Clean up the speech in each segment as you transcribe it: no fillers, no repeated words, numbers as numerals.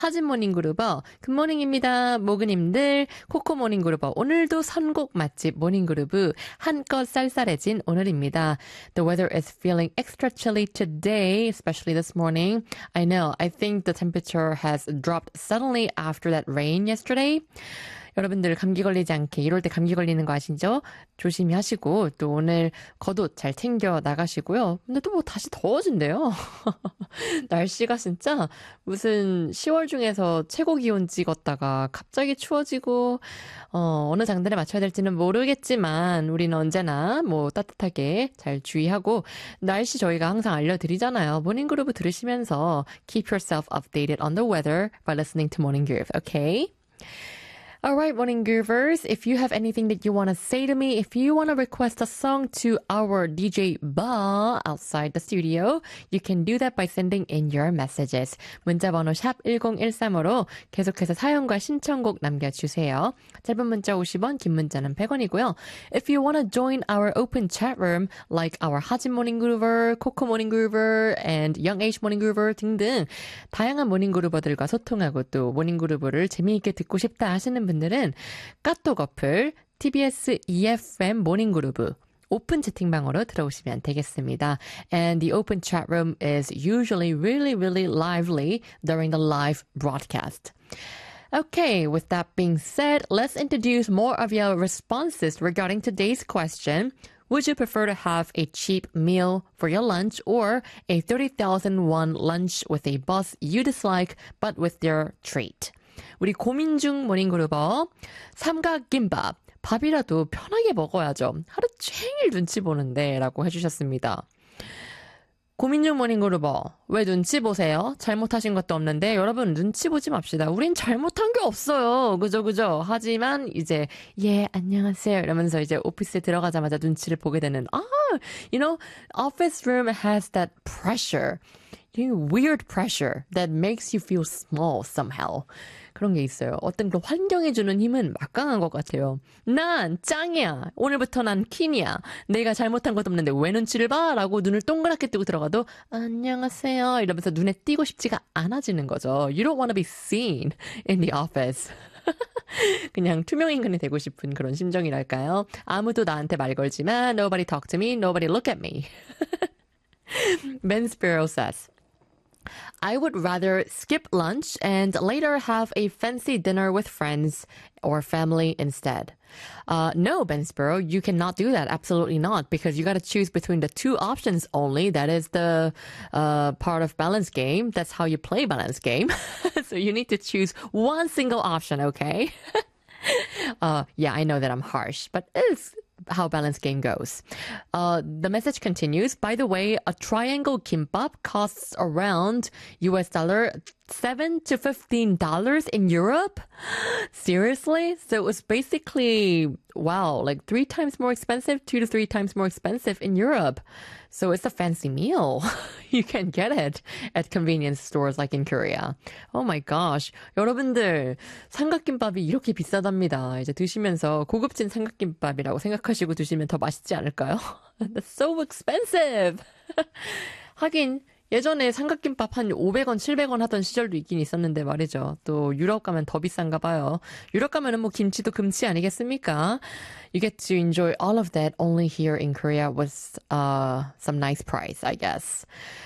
하진 모닝그루버, 굿모닝입니다. 모그님들, 코코 모닝그루버, 오늘도 선곡 맛집 모닝그루브, 한껏 쌀쌀해진 오늘입니다. The weather is feeling extra chilly today, especially this morning. I know, I think the temperature has dropped suddenly after that rain yesterday. 여러분들 감기 걸리지 않게 이럴 때 감기 걸리는 거 아시죠? 조심히 하시고 또 오늘 겉옷 잘 챙겨 나가시고요. 근데 또 뭐 다시 더워진대요. 날씨가 진짜 무슨 10월 중에서 최고 기온 찍었다가 갑자기 추워지고 어느 장단에 맞춰야 될지는 모르겠지만 우리는 언제나 뭐 따뜻하게 잘 주의하고 날씨 저희가 항상 알려드리잖아요. 모닝그루브 들으시면서 keep yourself updated on the weather by listening to Morning Groove, okay? All right, Morning Groovers, if you have anything that you want to say to me, if you want to request a song to our DJ Ba outside the studio, you can do that by sending in your messages. 문자번호 샵 1013으로 계속해서 사연과 신청곡 남겨주세요. 짧은 문자 50원, 긴 문자는 100원이고요. If you want to join our open chat room, like our 하진 Morning Groover, Coco Morning Groover, and Young Age Morning Groover 등등 다양한 모닝 그루버들과 소통하고 또 모닝 그루버를 재미있게 듣고 싶다 하시는 분들은 까똑 어플 TBS EFM 모닝 그루브 오픈 채팅방으로 들어오시면 되겠습니다. And the open chat room is usually really, really lively during the live broadcast. Okay, with that being said, let's introduce more of your responses regarding today's question. Would you prefer to have a cheap meal for your lunch or a 30,000 won lunch with a boss you dislike but with their treat? 우리 고민중 모닝그루버 삼각김밥 밥이라도 편하게 먹어야죠. 하루 종일 눈치 보는데 라고 해주셨습니다. 고민중 모닝그루버 왜 눈치 보세요? 잘못하신 것도 없는데 여러분 눈치 보지 맙시다. 우린 잘못한 게 없어요. 그죠? 하지만 이제 안녕하세요 이러면서 이제 오피스에 들어가자마자 눈치를 보게 되는 you know, office room has that pressure. Weird pressure that makes you feel small somehow. 그런 게 있어요. 어떤 그 환경이 주는 힘은 막강한 것 같아요. 난 짱이야. 오늘부터 난 퀸이야. 내가 잘못한 것도 없는데 왜 눈치를 봐? 라고 눈을 동그랗게 뜨고 들어가도 안녕하세요 이러면서 눈에 띄고 싶지가 않아지는 거죠. You don't want to be seen in the office. 그냥 투명인간이 되고 싶은 그런 심정이랄까요? 아무도 나한테 말 걸지마. Nobody talk to me. Nobody look at me. Ben Sparrow says, I would rather skip lunch and later have a fancy dinner with friends or family instead. No, Ben Sparrow, you cannot do that. Absolutely not. Because you got to choose between the two options only. That is the part of balance game. That's how you play balance game. So you need to choose one single option, okay? Yeah, I know that I'm harsh, but it's how balance game goes. The message continues. By the way, a triangle kimbap costs around US dollar $7 to $15 in Europe. Seriously? So it was basically, like 3 times more expensive, 2 to 3 times more expensive in Europe. So it's a fancy meal. You can get it at convenience stores like in Korea. Oh my gosh. 여러분들, 삼각김밥이 이렇게 비싸답니다. 이제 드시면서 고급진 삼각김밥이라고 생각하시고 드시면 더 맛있지 않을까요? That's so expensive. 하긴, 예전에 삼각김밥 한 500원, 700원 하던 시절도 있긴 있었는데 말이죠. 또 유럽 가면 더 비싼가 봐요. 유럽 가면은 뭐 김치도 금치 아니겠습니까? You get to enjoy all of that only here in Korea with some nice price, I guess.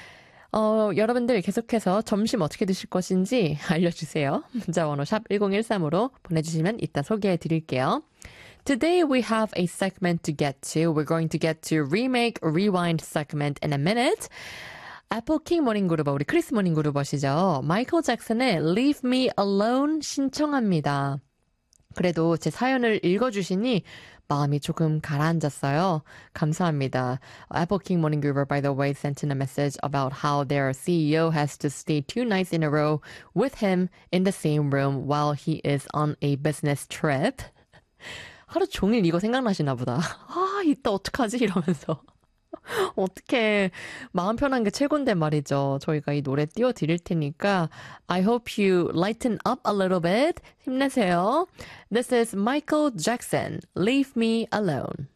여러분들 계속해서 점심 어떻게 드실 것인지 알려주세요. 문자번호 샵 1013으로 보내주시면 이따 소개해 드릴게요. Today we have a segment to get to. We're going to get to remake, rewind segment in a minute. 애플킹 모닝그루버, 우리 크리스 모닝그루버시죠. 마이클 잭슨의 Leave Me Alone 신청합니다. 그래도 제 사연을 읽어주시니 마음이 조금 가라앉았어요. 감사합니다. 애플킹 모닝그루버, by the way, sent in a message about how their CEO has to stay 2 nights in a row with him in the same room while he is on a business trip. 하루 종일 이거 생각나시나 보다. 이따 어떡하지? 이러면서. 어떻게 마음 편한 게 최고인데 말이죠. 저희가 이 노래 띄워드릴 테니까 I hope you lighten up a little bit. 힘내세요. This is Michael Jackson, Leave Me Alone.